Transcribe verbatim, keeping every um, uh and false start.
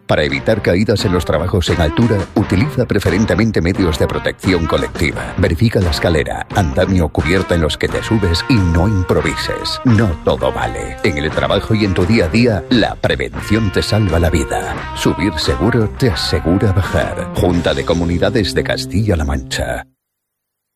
Para evitar caídas en los trabajos en altura, utiliza preferentemente medios de protección colectiva. Verifica la escalera, andamio o cubierta en los que te subes y no improvises. No todo vale. En el trabajo y en tu día a día, la prevención te salva la vida. Subir seguro te asegura bajar. Junta de Comunidades de Castilla-La Mancha.